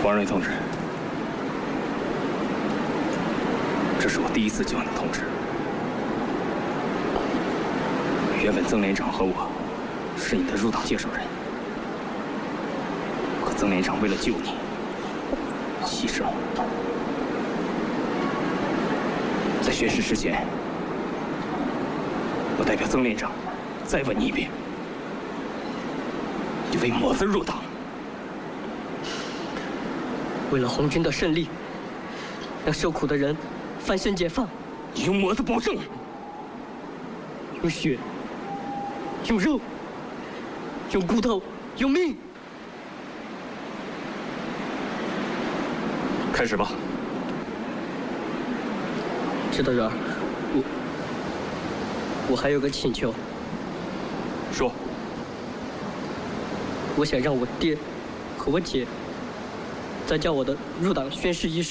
王瑞同志，这是我第一次叫你同志。原本曾连长和我是你的入党介绍人，可曾连长为了救你，牺牲了。在宣誓之前，我代表曾连长再问你一遍：你为么子入党？ 为了红军的胜利，让受苦的人翻身解放。 你用么子保证？ 用血，用肉，用骨头，用命。 开始吧。 指导员，我还有个请求。 说。 我想让我爹和我姐再叫我的入党宣誓仪式。